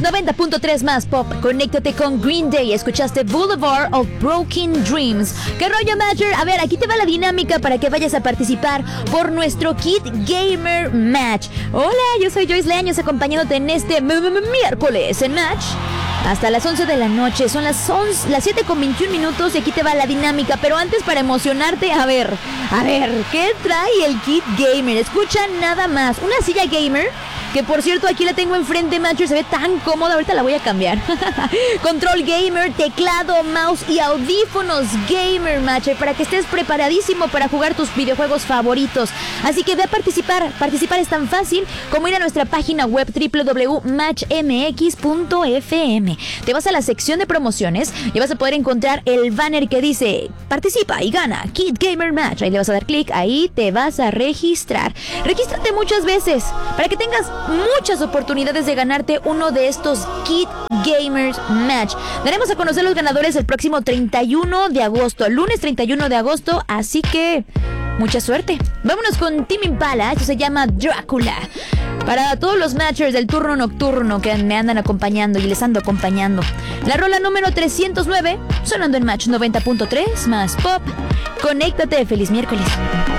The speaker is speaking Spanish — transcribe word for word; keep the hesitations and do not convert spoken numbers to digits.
noventa punto tres más pop. Conéctate con Green Day. Escuchaste Boulevard of Broken Dreams. ¿Qué rollo, Matcher? A ver, aquí te va la dinámica para que vayas a participar por nuestro Kit Gamer Match. Hola, yo soy Joyce Leaños acompañándote en este m- m- miércoles en Match. Hasta las once de la noche, son las, once, las siete con veintiún minutos y aquí te va la dinámica. Pero antes, para emocionarte, a ver, a ver, ¿qué trae el Kit Gamer? Escucha nada más, una silla gamer, que por cierto aquí la tengo enfrente, Matcher, se ve tan cómoda, ahorita la voy a cambiar. Control gamer, teclado, mouse y audífonos gamer, Matcher, para que estés preparadísimo para jugar tus videojuegos favoritos. Así que ve a participar, participar es tan fácil como ir a nuestra página web doble u doble u doble u punto match m x punto f m. Te vas a la sección de promociones y vas a poder encontrar el banner que dice participa y gana Kit Gamer Match. Ahí le vas a dar clic, ahí te vas a registrar. Regístrate muchas veces para que tengas muchas oportunidades de ganarte uno de estos Kit Gamers Match. Daremos a conocer los ganadores el próximo treinta y uno de agosto, lunes treinta y uno de agosto, así que mucha suerte. Vámonos con Tame Impala, esto se llama Drácula. Para todos los matchers del turno nocturno que me andan acompañando y les ando acompañando. La rola número trescientos nueve, sonando en Match noventa punto tres más pop. Conéctate, feliz miércoles.